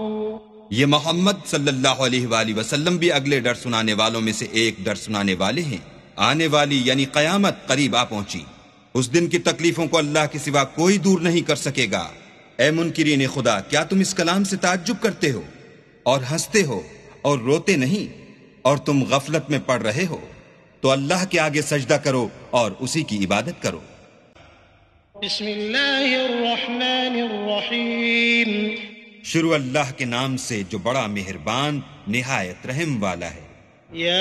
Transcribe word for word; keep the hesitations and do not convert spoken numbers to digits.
ये मोहम्मद सल्लल्लाहु अलैहि वसल्लम भी अगले डर सुनाने वालों में से एक डर सुनाने वाले हैं। आने वाली यानी कयामत करीब आ पहुंची। उस दिन की तकलीफों को अल्लाह के सिवा कोई दूर नहीं कर सकेगा। ए मुनकिरीन खुदा, क्या तुम इस कलाम से ताज्जुब करते हो और हंसते हो और रोते नहीं, और तुम गफलत में पड़ रहे हो? तो अल्लाह के आगे सजदा करो और उसी की इबादत करो। शुरू अल्लाह के नाम से जो बड़ा मेहरबान निहायत रहम वाला है।